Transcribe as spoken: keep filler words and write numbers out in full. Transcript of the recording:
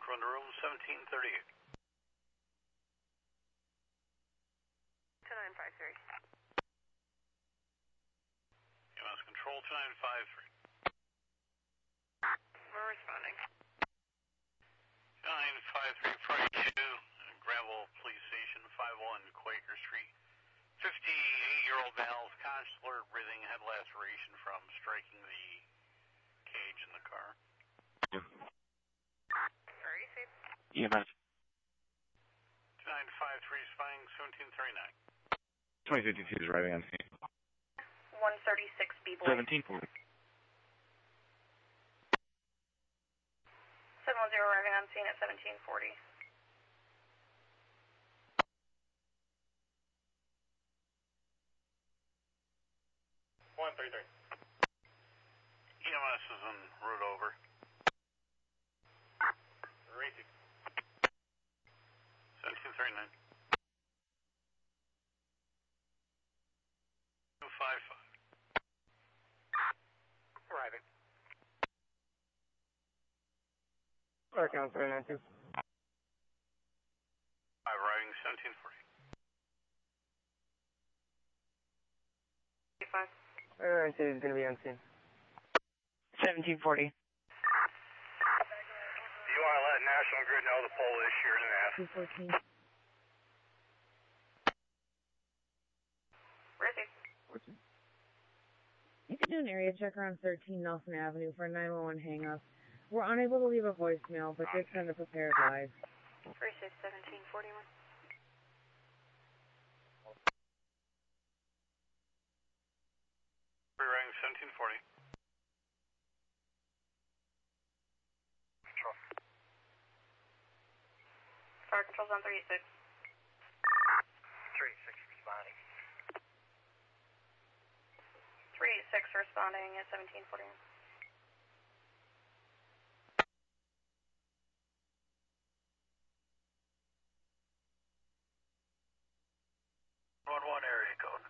from the room, seventeen thirty-eight. two nine five three. E M S control two nine five three. We're responding. two nine five three, Friday two, Granville Police Station, five one Quaker Street. fifty-eight-year-old male, conscious, alert, breathing, head laceration from striking the cage in the car. Where are you, Steve? E M S. two nine five three, spying seventeen thirty-nine. twenty fifty-two is arriving on scene. one thirty-six B-boy. seventeen forty. seven one zero arriving on scene at seventeen forty. one three three. E M S is en route over. Racing. seventeen thirty-nine. two five five. Arriving. Clark County three nine two. five arriving, seventeen forty. five. Alright, so he's going to be on scene. seventeen forty. Do you want to let National Grid know the pole is sheared in half? two fourteen. Where is he? You can do an area check on thirteen Nelson Avenue for a nine one one hang-up. We're unable to leave a voicemail, but did send a prepared live. Three six seventeen forty one. Three arriving, seventeen forty. Control. Fire control's on three eight six. three six responding. three eight six responding at seventeen forty one. one one area code.